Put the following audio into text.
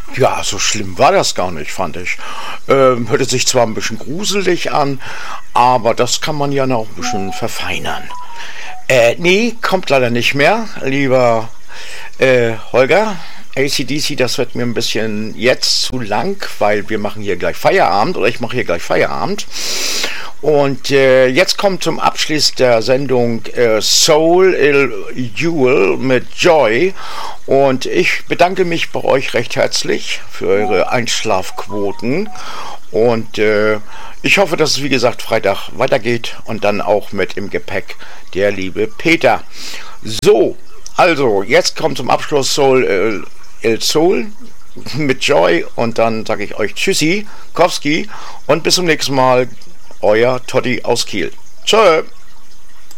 Ja, so schlimm war das gar nicht, fand ich. Hörte sich zwar ein bisschen gruselig an, aber das kann man ja noch ein bisschen verfeinern. Nee, kommt leider nicht mehr, lieber Holger. AC/DC, das wird mir ein bisschen jetzt zu lang, weil wir machen hier gleich Feierabend oder ich mache hier gleich Feierabend. Und jetzt kommt zum Abschluss der Sendung Soul Il Jewel mit Joy. Und ich bedanke mich bei euch recht herzlich für eure Einschlafquoten. Und ich hoffe, dass es wie gesagt Freitag weitergeht und dann auch mit im Gepäck der liebe Peter. So, also jetzt kommt zum Abschluss Soul Il Soul mit Joy und dann sage ich euch Tschüssi, Kowski und bis zum nächsten Mal. Euer Totti aus Kiel. Tschö.